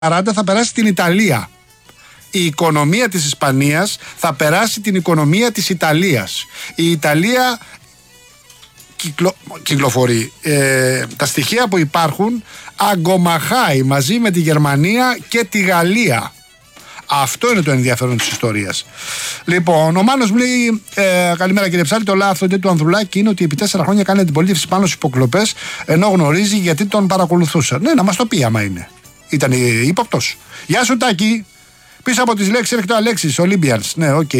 40 θα περάσει την Ιταλία. Η οικονομία της Ισπανίας θα περάσει την οικονομία της Ιταλίας. Η Ιταλία κυκλοφορεί. Τα στοιχεία που υπάρχουν αγκομαχάει μαζί με τη Γερμανία και τη Γαλλία. Αυτό είναι το ενδιαφέρον της ιστορίας. Λοιπόν, ο Μάνος μου λέει: καλημέρα κύριε Ψάλη. Το λάθος του Ανδρουλάκη είναι ότι επί 4 χρόνια κάνει αντιπολίτευση πάνω στις υποκλοπές, ενώ γνωρίζει γιατί τον παρακολουθούσαν. Ναι, να μας το πει άμα είναι. Ήταν ύποπτος. Γεια σου Τάκη. Πίσω από τις λέξεις έρχεται ο Αλέξης, Olympians. Ναι, οκ.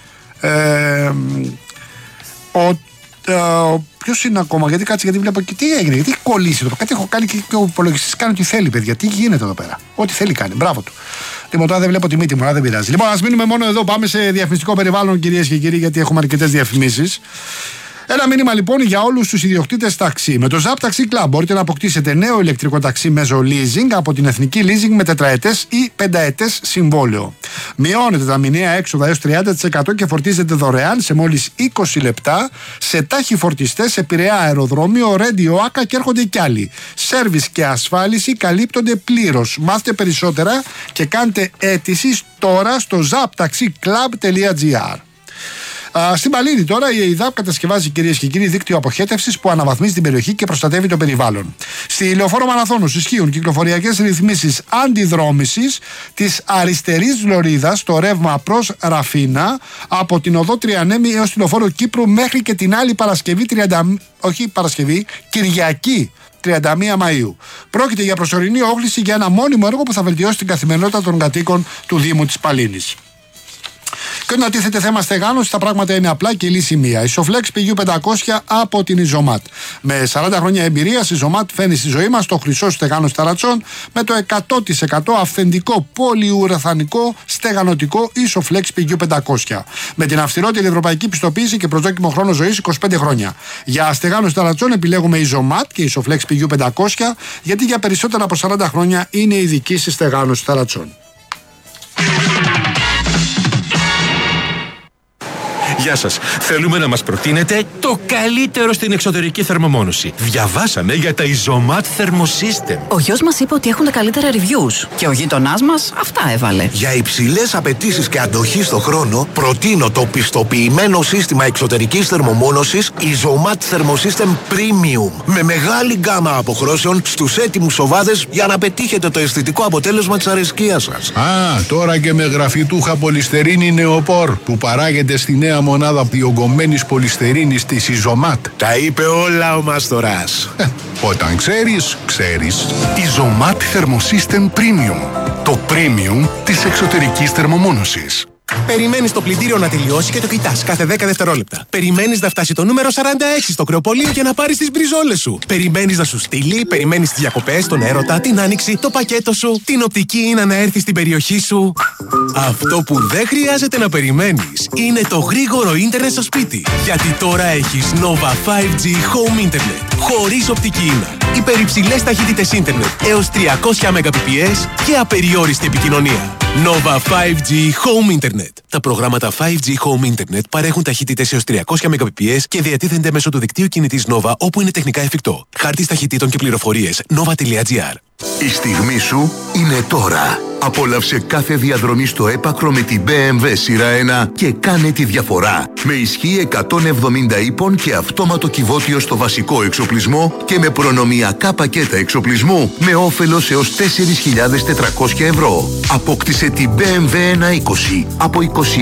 Ποιος είναι ακόμα, γιατί κάτσε, γιατί βλέπω και τι έγινε, γιατί έχει κολλήσει εδώ. Κάτι έχω κάνει και ο υπολογιστής κάνει ό,τι θέλει, παιδιά. Τι γίνεται εδώ πέρα. Ό,τι θέλει κάνει. Μπράβο του. Λοιπόν, τώρα δεν βλέπω τη μύτη μου, αλλά δεν πειράζει. Λοιπόν, ας μείνουμε μόνο εδώ. Πάμε σε διαφημιστικό περιβάλλον, κυρίες και κύριοι, γιατί έχουμε αρκετές διαφημίσεις. Ένα μήνυμα λοιπόν για όλους τους ιδιοκτήτες ταξί. Με το Zap Taxi Club μπορείτε να αποκτήσετε νέο ηλεκτρικό ταξί μέσω leasing από την Εθνική Leasing με 4ετές ή 5ετές συμβόλαιο. Μειώνετε τα μηνιαία έξοδα έως 30% και φορτίζετε δωρεάν σε μόλις 20 λεπτά σε τάχοι φορτιστές σε Πειραιά αεροδρόμιο, Ρέντιο, Άκα και έρχονται κι άλλοι. Σέρβις και ασφάλιση καλύπτονται πλήρως. Μάθετε περισσότερα και κάντε αίτηση τώρα στο zaptaxiclub.gr. Στην Παλίνη τώρα η ΕΙΔΑΠ κατασκευάζει, κυρίες και κύριοι, δίκτυο αποχέτευσης που αναβαθμίζει την περιοχή και προστατεύει το περιβάλλον. Στη Λεωφόρο Μαραθώνους ισχύουν κυκλοφοριακές ρυθμίσεις αντιδρόμησης της αριστερής λωρίδας στο ρεύμα προς Ραφίνα από την οδό Τριανέμη έως τη Λεωφόρο Κύπρου μέχρι και την άλλη Κυριακή 31 Μαΐου. Πρόκειται για προσωρινή όχληση για ένα μόνιμο έργο που θα βελτιώσει την καθημερινότητα των κατοίκων του Δήμου της Παλίνης. Και όταν τίθεται θέμα στεγάνωσης, τα πράγματα είναι απλά και η λύση μία. Η Soflex PU500 από την Ιζωμάτ. Με 40 χρόνια εμπειρίας, η Ιζωμάτ φαίνει στη ζωή μας το χρυσό στεγάνος ταρατσών με το 100% αυθεντικό πολυουραθανικό στεγανοτικό Isoflex PU500. Με την αυστηρότερη ευρωπαϊκή πιστοποίηση και προσδόκιμο χρόνο ζωής 25 χρόνια. Για στεγάνωση ταρατσών επιλέγουμε Ιζωμάτ και Isoflex PU500, γιατί για περισσότερα από 40 χρόνια είναι ειδική στη στεγάνωση ταρατσών. Γεια σας. Θέλουμε να μας προτείνετε το καλύτερο στην εξωτερική θερμομόνωση. Διαβάσαμε για τα Isomat Thermosystem. Ο γιος μας είπε ότι έχουν τα καλύτερα reviews και ο γείτονάς μας αυτά έβαλε. Για υψηλές απαιτήσεις και αντοχή στο χρόνο, προτείνω το πιστοποιημένο σύστημα εξωτερικής θερμομόνωσης Isomat Thermosystem Premium. Με μεγάλη γκάμα αποχρώσεων στους έτοιμους οβάδες για να πετύχετε το αισθητικό αποτέλεσμα της αρεσκίας σας. Τώρα και με γραφιτούχα πολυστερίνη νεοπόρ που παράγεται στη νέα μονάδα διογκωμένης πολυστερίνης της Ιζωμάτ. Τα είπε όλα ο Μάστορας. Όταν ξέρεις, ξέρεις. Ιζωμάτ Thermosystem Premium. Το premium της εξωτερικής θερμομόνωσης. Περιμένεις το πλυντήριο να τελειώσει και το κοιτάς κάθε 10 δευτερόλεπτα. Περιμένεις να φτάσει το νούμερο 46 στο κρεοπολείο και να πάρεις τις μπριζόλες σου. Περιμένεις να σου στείλει, περιμένεις τις διακοπές, τον έρωτα, την άνοιξη, το πακέτο σου, την οπτική είναι να έρθει στην περιοχή σου. Αυτό που δεν χρειάζεται να περιμένεις είναι το γρήγορο ίντερνετ στο σπίτι. Γιατί τώρα έχεις Nova 5G Home Internet. Χωρίς οπτική ίνα. Υπερυψηλές ταχύτητες ίντερνετ έως 300 Mbps και απεριόριστη επικοινωνία. Nova 5G Home Internet. Τα προγράμματα 5G Home Internet παρέχουν ταχύτητες έως 300 Mbps και διατίθενται μέσω του δικτύου κινητής Nova όπου είναι τεχνικά εφικτό. Χάρτης ταχυτήτων και πληροφορίες nova.gr. Η στιγμή σου είναι τώρα. Απόλαυσε κάθε διαδρομή στο έπακρο με την BMW σειρά 1 και κάνε τη διαφορά. Με ισχύ 170 ύπων και αυτόματο κυβότιο στο βασικό εξοπλισμό και με προνομιακά πακέτα εξοπλισμού με όφελος έως 4.400 ευρώ. Απόκτησε την BMW 120 από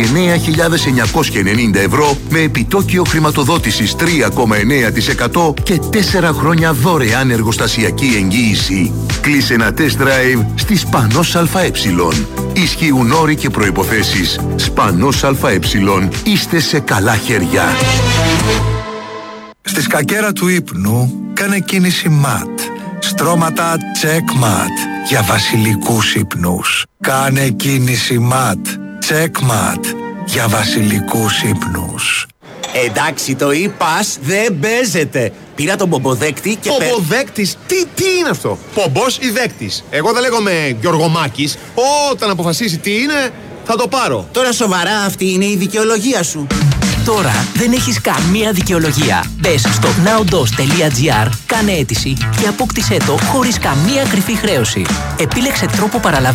29.990 ευρώ με επιτόκιο χρηματοδότησης 3,9% και 4 χρόνια δωρεάν εργοστασιακή εγγύηση. Κλείσε ένα test drive στη Σπανός ΑΕ. Ισχύουν όροι και προϋποθέσεις. Σπανός ΑΕ. Είστε σε καλά χέρια. Στη σκακέρα του ύπνου κάνε κίνηση MAT. Στρώματα check MAT για βασιλικούς ύπνους. Κάνε κίνηση MAT. Check MAT για βασιλικούς ύπνους. Εντάξει, το είπας, δεν παίζεται. Πήρα τον πομποδέκτη και... Πομποδέκτης, τι είναι αυτό? Πομπός ή δέκτης? Εγώ δεν λέγομαι Γιωργομάκης. Όταν αποφασίσει τι είναι, θα το πάρω. Τώρα σοβαρά, αυτή είναι η δικαιολογία σου? Τώρα δεν έχεις καμία δικαιολογία. Μπες στο nowdos.gr, κάνε αίτηση και απόκτησέ το χωρίς καμία κρυφή χρέωση. Επίλεξε τρόπο παραλαβής